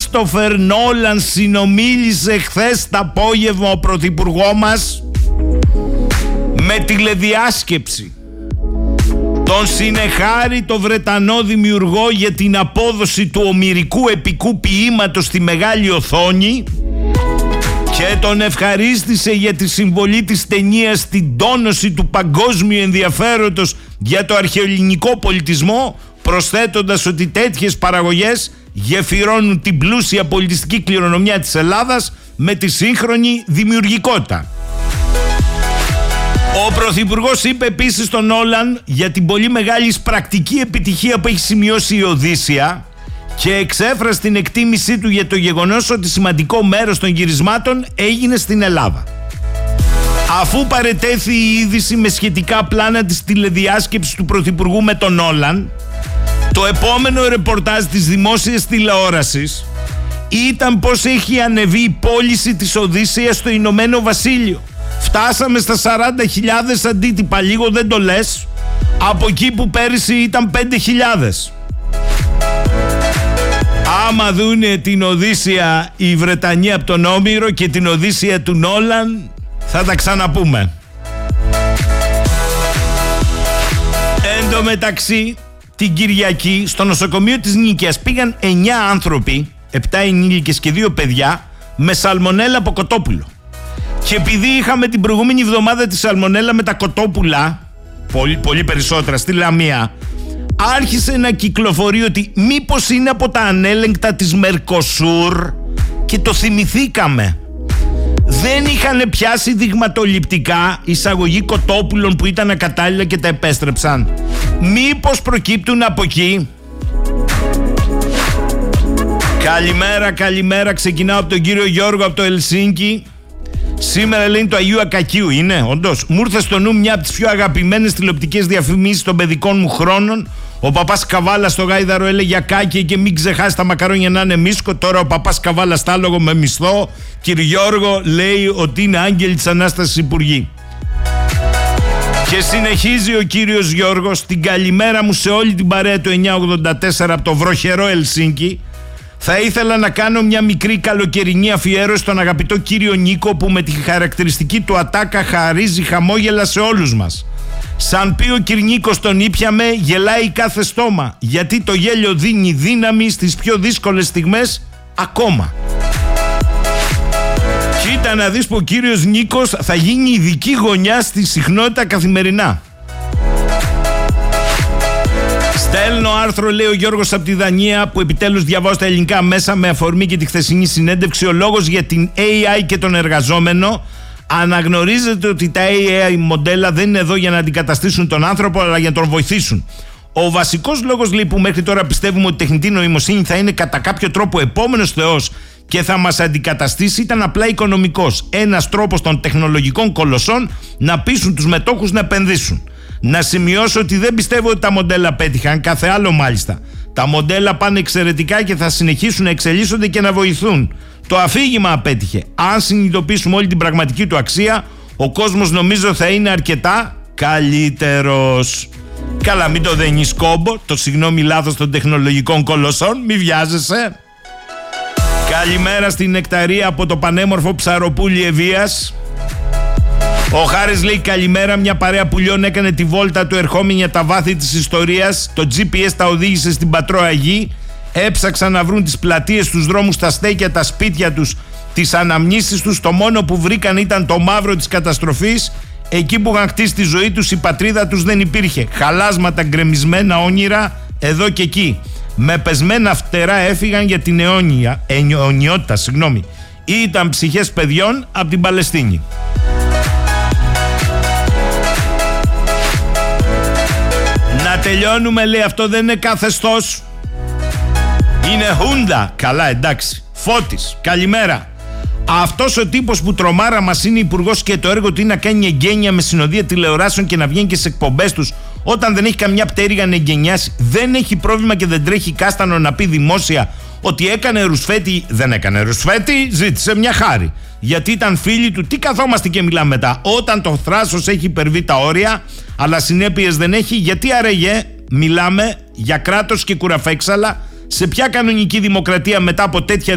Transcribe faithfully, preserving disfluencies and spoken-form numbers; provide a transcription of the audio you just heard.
Κρίστοφερ Νόλαν συνομίλησε χθες το απόγευμα ο πρωθυπουργό μας με τηλεδιάσκεψη. Τον συνεχάρει το Βρετανό δημιουργό για την απόδοση του ομηρικού επικού ποίηματος στη μεγάλη οθόνη και τον ευχαρίστησε για τη συμβολή της ταινίας στην τόνωση του παγκόσμιου ενδιαφέροντος για το αρχαιοελληνικό πολιτισμό, προσθέτοντας ότι τέτοιες παραγωγές γεφυρώνουν την πλούσια πολιτιστική κληρονομιά της Ελλάδας με τη σύγχρονη δημιουργικότητα. Ο Πρωθυπουργός είπε επίσης στον Νόλαν για την πολύ μεγάλη εισπρακτική επιτυχία που έχει σημειώσει η Οδύσσεια και εξέφρασε την εκτίμησή του για το γεγονός ότι σημαντικό μέρος των γυρισμάτων έγινε στην Ελλάδα. Αφού παρετέθη η είδηση με σχετικά πλάνα της τηλεδιάσκεψης του Πρωθυπουργού με τον Νόλαν, το επόμενο ρεπορτάζ της δημόσιας τηλεόρασης ήταν πως έχει ανεβεί η πώληση της Οδύσσειας στο Ηνωμένο Βασίλειο. Φτάσαμε στα σαράντα χιλιάδες αντίτυπα, λίγο δεν το λες, από εκεί που πέρυσι ήταν πέντε χιλιάδες. Άμα δούνε την Οδύσσεια η Βρετανοί από τον Όμηρο και την Οδύσσεια του Νόλαν, θα τα ξαναπούμε. Εν τω μεταξύ, την Κυριακή στο νοσοκομείο της Νίκαιας πήγαν εννιά άνθρωποι, επτά ενήλικες και δύο παιδιά, με σαλμονέλα από κοτόπουλο. Και επειδή είχαμε την προηγούμενη εβδομάδα τη σαλμονέλα με τα κοτόπουλα, πολύ, πολύ περισσότερα στη Λαμία, άρχισε να κυκλοφορεί ότι μήπως είναι από τα ανέλεγκτα της Μερκοσούρ και το θυμηθήκαμε. Δεν είχαν πιάσει δειγματοληπτικά εισαγωγή κοτόπουλων που ήταν ακατάλληλα και τα επέστρεψαν. Μήπως προκύπτουν από εκεί? Καλημέρα, καλημέρα. Ξεκινάω από τον κύριο Γιώργο από το Ελσίνκι. Σήμερα λέει το Αγίου Ακακίου, είναι όντως. Μου ήρθε στο νου μια από τις πιο αγαπημένες τηλεοπτικές διαφημίσεις των παιδικών μου χρόνων. Ο παπάς Καβάλα στο Γάιδαρο έλεγε Ακάκη και μην ξεχάσει τα μακαρόνια να είναι μίσκο. Τώρα ο παπάς Καβάλα στάλογο με μισθό. Κύριε Γιώργο λέει ότι είναι άγγελοι της Ανάστασης Υπουργοί. Και συνεχίζει ο κύριος Γιώργος. Την καλημέρα μου σε όλη την παρέα του εννιακόσια ογδόντα τέσσερα από το βροχερό Ελσίνκι. Θα ήθελα να κάνω μια μικρή καλοκαιρινή αφιέρωση στον αγαπητό κύριο Νίκο που με τη χαρακτηριστική του ατάκα χαρίζει χαμόγελα σε όλους μας. Σαν πει ο Κυρνίκος τον ήπιαμε, γελάει κάθε στόμα, γιατί το γέλιο δίνει δύναμη στις πιο δύσκολες στιγμές ακόμα. Κοίτα να δεις που ο κύριος Νίκος θα γίνει ειδική γωνιά στη συχνότητα καθημερινά. Στέλνω άρθρο, λέει ο Γιώργος από τη Δανία, που επιτέλους διαβάζω στα ελληνικά μέσα με αφορμή και τη χθεσινή συνέντευξη. Ο λόγος για την έι άι και τον εργαζόμενο. Αναγνωρίζετε ότι τα έι άι μοντέλα δεν είναι εδώ για να αντικαταστήσουν τον άνθρωπο, αλλά για να τον βοηθήσουν. Ο βασικός λόγος, λέει, που μέχρι τώρα πιστεύουμε ότι η τεχνητή νοημοσύνη θα είναι κατά κάποιο τρόπο επόμενος θεός και θα μας αντικαταστήσει, ήταν απλά οικονομικός. Ένας τρόπος των τεχνολογικών κολοσσών να πείσουν τους μετόχους να επενδύσουν. Να σημειώσω ότι δεν πιστεύω ότι τα μοντέλα πέτυχαν, κάθε άλλο μάλιστα. Τα μοντέλα πάνε εξαιρετικά και θα συνεχίσουν να εξελίσσονται και να βοηθούν. Το αφήγημα απέτυχε. Αν συνειδητοποιήσουμε όλη την πραγματική του αξία, ο κόσμος νομίζω θα είναι αρκετά καλύτερος. Καλά, μην το δένεις κόμπο, το συγγνώμη λάθος των τεχνολογικών κολοσσών, μη βιάζεσαι. Καλημέρα στην Νεκταρία από το πανέμορφο Ψαροπούλι Ευβίας. Ο Χάρης λέει καλημέρα, μια παρέα πουλιών έκανε τη βόλτα του ερχόμενη για τα βάθη της ιστορίας. Το τζι πι ες τα οδήγησε στην Πατρόα Γη. Έψαξαν να βρουν τις πλατείες, τους δρόμους, τα στέκια, τα σπίτια τους, τις αναμνήσεις τους. Το μόνο που βρήκαν ήταν το μαύρο της καταστροφής. Εκεί που είχαν χτίσει τη ζωή τους, η πατρίδα τους δεν υπήρχε. Χαλάσματα, γκρεμισμένα όνειρα εδώ και εκεί. Με πεσμένα φτερά έφυγαν για την αιώνια, αιωνιότητα, συγγνώμη. Ήταν ψυχές παιδιών από την Παλαιστίνη. Να τελειώνουμε, λέει, αυτό δεν είναι καθεστώς. Είναι χούντα. Καλά, εντάξει. Φώτης, καλημέρα. Αυτός ο τύπος που τρομάρα μας είναι υπουργός και το έργο του είναι να κάνει εγγένεια με συνοδεία τηλεοράσεων και να βγαίνει και σε εκπομπές τους όταν δεν έχει καμιά πτέρυγα να εγγενιάσει. Δεν έχει πρόβλημα και δεν τρέχει κάστανο να πει δημόσια ότι έκανε ρουσφέτη. Δεν έκανε ρουσφέτη, ζήτησε μια χάρη. Γιατί ήταν φίλοι του. Τι καθόμαστε και μιλάμε μετά? Όταν το θράσος έχει υπερβεί τα όρια, αλλά συνέπειες δεν έχει, γιατί άραγε μιλάμε για κράτος και κουραφέξαλα? Σε ποια κανονική δημοκρατία μετά από τέτοια